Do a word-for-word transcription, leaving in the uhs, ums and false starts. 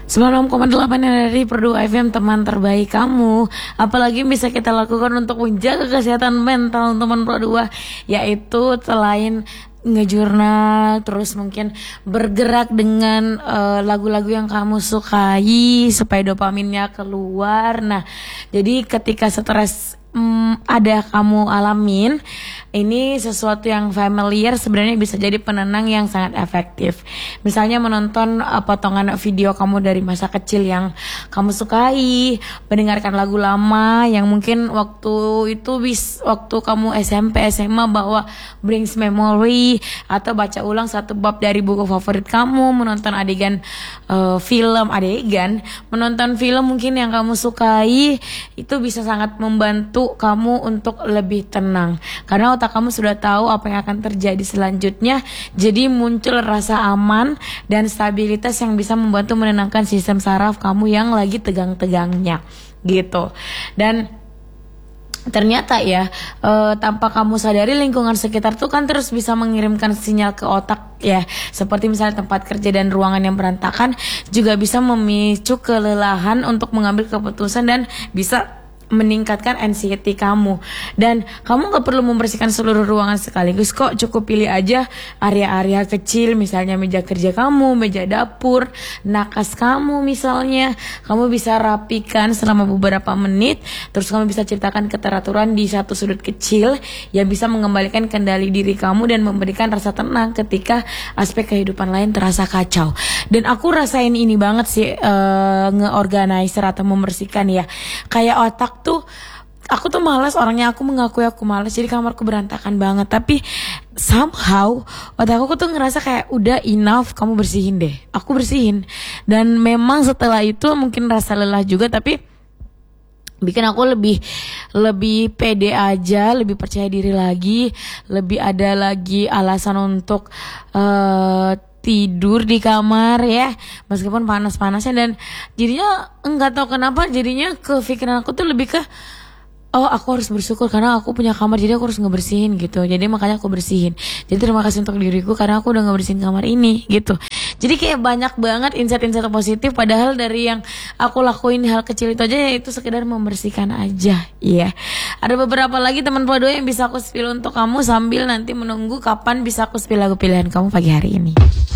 sembilan puluh enam koma delapan dari Perdu F M, teman terbaik kamu. Apalagi bisa kita lakukan untuk menjaga kesehatan mental teman Perdu, yaitu selain ngejurnal, terus mungkin bergerak dengan uh, lagu-lagu yang kamu sukai supaya dopaminnya keluar. Nah, jadi ketika stres um, ada kamu alamin, ini sesuatu yang familiar sebenarnya bisa jadi penenang yang sangat efektif. Misalnya menonton uh, potongan video kamu dari masa kecil yang kamu sukai, mendengarkan lagu lama yang mungkin waktu itu bis waktu kamu S M P S M A bahwa brings memory, atau baca ulang satu bab dari buku favorit kamu, menonton adegan uh, film adegan menonton film mungkin yang kamu sukai, itu bisa sangat membantu kamu untuk lebih tenang karena otak kamu sudah tahu apa yang akan terjadi selanjutnya. Jadi muncul rasa aman dan stabilitas yang bisa membantu menenangkan sistem saraf kamu yang lagi tegang-tegangnya gitu. Dan ternyata ya e, tanpa kamu sadari, lingkungan sekitar tuh kan terus bisa mengirimkan sinyal ke otak ya, seperti misalnya tempat kerja dan ruangan yang berantakan juga bisa memicu kelelahan untuk mengambil keputusan dan bisa meningkatkan anxiety kamu. Dan kamu gak perlu membersihkan seluruh ruangan sekaligus kok, cukup pilih aja area-area kecil, misalnya meja kerja kamu, meja dapur, nakas kamu misalnya. Kamu bisa rapikan selama beberapa menit, terus kamu bisa ciptakan keteraturan di satu sudut kecil yang bisa mengembalikan kendali diri kamu dan memberikan rasa tenang ketika aspek kehidupan lain terasa kacau. Dan aku rasain ini banget sih, uh, nge-organizer atau membersihkan ya, kayak otak tuh, aku tuh malas orangnya, aku mengakui aku malas, jadi kamarku berantakan banget, tapi somehow otakku tuh ngerasa kayak udah enough, kamu bersihin deh, aku bersihin. Dan memang setelah itu mungkin rasa lelah juga, tapi bikin aku lebih lebih pede aja, lebih percaya diri lagi, lebih ada lagi alasan untuk uh, tidur di kamar ya, meskipun panas-panasnya. Dan jadinya enggak tahu kenapa jadinya kepikiran aku tuh lebih ke oh aku harus bersyukur karena aku punya kamar, jadi aku harus ngebersihin gitu. Jadi makanya aku bersihin. Jadi terima kasih untuk diriku karena aku udah ngebersihin kamar ini gitu. Jadi kayak banyak banget insight-insight positif, padahal dari yang aku lakuin hal kecil itu aja yaitu sekedar membersihkan aja ya. Ada beberapa lagi teman Podo yang bisa aku spill untuk kamu sambil nanti menunggu kapan bisa aku spill lagu pilihan kamu pagi hari ini.